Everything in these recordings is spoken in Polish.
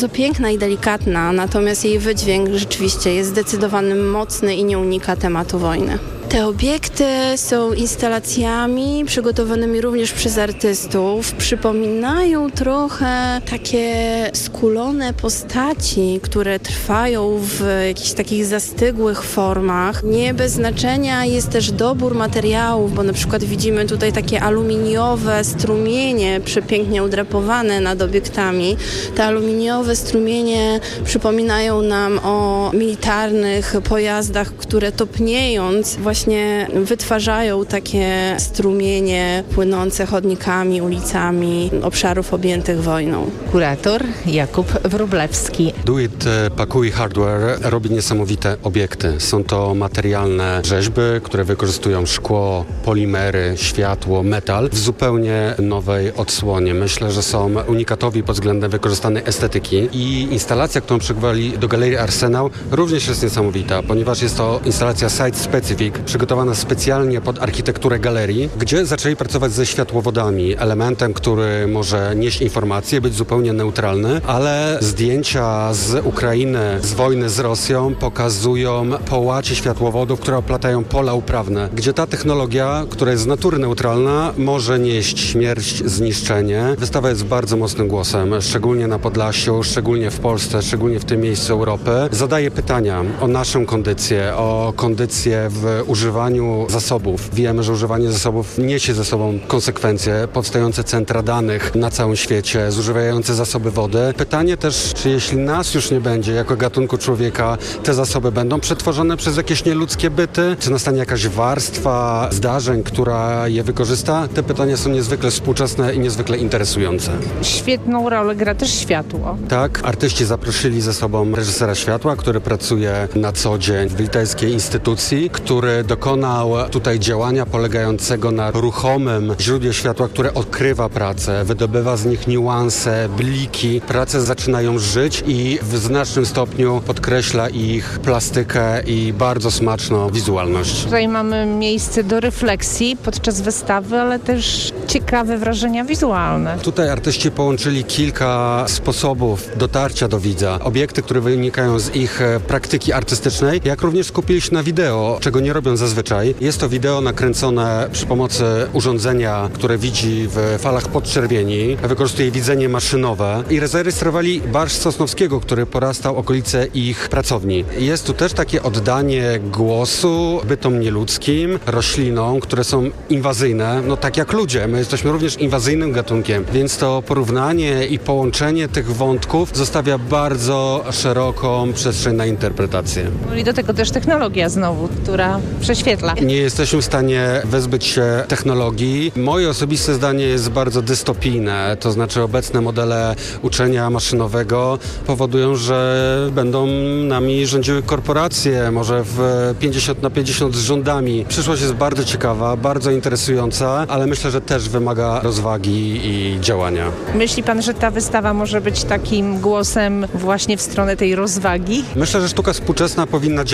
bardzo piękna i delikatna, natomiast jej wydźwięk rzeczywiście jest zdecydowany, mocny i nie unika tematu wojny. Te obiekty są instalacjami przygotowanymi również przez artystów. Przypominają trochę takie skulone postaci, które trwają w jakichś takich zastygłych formach. Nie bez znaczenia jest też dobór materiałów, bo na przykład widzimy tutaj takie aluminiowe strumienie przepięknie udrapowane nad obiektami. Te aluminiowe strumienie przypominają nam o militarnych pojazdach, które topniejąc właśnie wytwarzają takie strumienie płynące chodnikami, ulicami obszarów objętych wojną. Kurator Jakub Wróblewski. Do It Pakui Hardware robi niesamowite obiekty. Są to materialne rzeźby, które wykorzystują szkło, polimery, światło, metal w zupełnie nowej odsłonie. Myślę, że są unikatowi pod względem wykorzystanej estetyki i instalacja, którą przygotowali do Galerii Arsenał, również jest niesamowita, ponieważ jest to instalacja site-specific, przygotowana specjalnie pod architekturę galerii, gdzie zaczęli pracować ze światłowodami, elementem, który może nieść informacje, być zupełnie neutralny, ale zdjęcia z Ukrainy, z wojny z Rosją pokazują połacie światłowodów, które oplatają pola uprawne, gdzie ta technologia, która jest z natury neutralna, może nieść śmierć, zniszczenie. Wystawa jest bardzo mocnym głosem, szczególnie na Podlasiu, szczególnie w Polsce, szczególnie w tym miejscu Europy. Zadaje pytania o naszą kondycję, o kondycję w używaniu zasobów. Wiemy, że używanie zasobów niesie ze sobą konsekwencje, powstające centra danych na całym świecie, zużywające zasoby wody. Pytanie też, czy jeśli nas już nie będzie jako gatunku człowieka, te zasoby będą przetworzone przez jakieś nieludzkie byty? Czy nastanie jakaś warstwa zdarzeń, która je wykorzysta? Te pytania są niezwykle współczesne i niezwykle interesujące. Świetną rolę gra też światło. Tak, artyści zaprosili ze sobą reżysera światła, który pracuje na co dzień w litewskiej instytucji, który dokonał tutaj działania polegającego na ruchomym źródle światła, które odkrywa pracę, wydobywa z nich niuanse, bliki. Prace zaczynają żyć i w znacznym stopniu podkreśla ich plastykę i bardzo smaczną wizualność. Tutaj mamy miejsce do refleksji podczas wystawy, ale też ciekawe wrażenia wizualne. Tutaj artyści połączyli kilka sposobów dotarcia do widza. Obiekty, które wynikają z ich praktyki artystycznej, jak również skupili się na wideo, czego nie robią zazwyczaj. Jest to wideo nakręcone przy pomocy urządzenia, które widzi w falach podczerwieni. Wykorzystuje widzenie maszynowe i zarejestrowali barszcz Sosnowskiego, który porastał okolice ich pracowni. Jest tu też takie oddanie głosu bytom nieludzkim, roślinom, które są inwazyjne, no tak jak ludzie. My jesteśmy również inwazyjnym gatunkiem, więc to porównanie i połączenie tych wątków zostawia bardzo szeroką przestrzeń na interpretację. No i do tego też technologia znowu, która prześwietla. Nie jesteśmy w stanie wezbyć się technologii. Moje osobiste zdanie jest bardzo dystopijne, to znaczy obecne modele uczenia maszynowego powodują, że będą nami rządziły korporacje, może w 50/50 z rządami. Przyszłość jest bardzo ciekawa, bardzo interesująca, ale myślę, że też wymaga rozwagi i działania. Myśli pan, że ta wystawa może być takim głosem właśnie w stronę tej rozwagi? Myślę, że sztuka współczesna powinna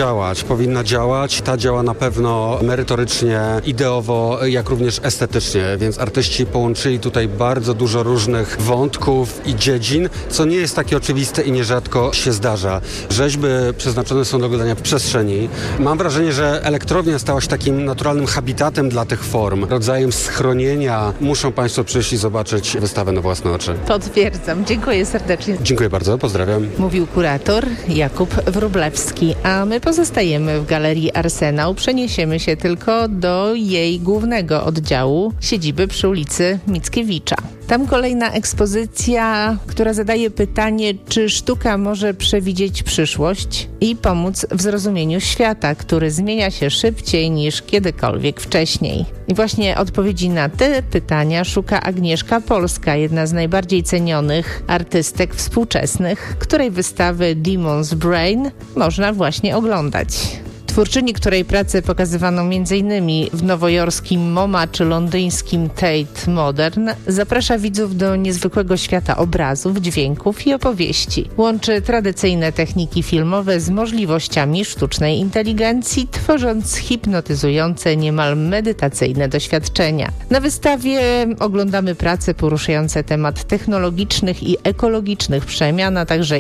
działać. Ta działa na pewno merytorycznie, ideowo, jak również estetycznie, więc artyści połączyli tutaj bardzo dużo różnych wątków i dziedzin, co nie jest takie oczywiste i nierzadko się zdarza. Rzeźby przeznaczone są do oglądania w przestrzeni. Mam wrażenie, że elektrownia stała się takim naturalnym habitatem dla tych form, rodzajem schronienia. Muszą państwo przyjść i zobaczyć wystawę na własne oczy. Potwierdzam. Dziękuję serdecznie. Dziękuję bardzo, pozdrawiam. Mówił kurator Jakub Wróblewski, a my pozostajemy w Galerii Arsenał. Przeniesiemy się tylko do jej głównego oddziału, siedziby przy ulicy Mickiewicza. Tam kolejna ekspozycja, która zadaje pytanie, czy sztuka może przewidzieć przyszłość i pomóc w zrozumieniu świata, który zmienia się szybciej niż kiedykolwiek wcześniej. I właśnie odpowiedzi na te pytania szuka Agnieszka Polska, jedna z najbardziej cenionych artystek współczesnych, której wystawy Demon's Brain można właśnie oglądać. Twórczyni, której pracę pokazywano m.in. w nowojorskim MoMA czy londyńskim Tate Modern, zaprasza widzów do niezwykłego świata obrazów, dźwięków i opowieści. Łączy tradycyjne techniki filmowe z możliwościami sztucznej inteligencji, tworząc hipnotyzujące, niemal medytacyjne doświadczenia. Na wystawie oglądamy prace poruszające temat technologicznych i ekologicznych przemian, a także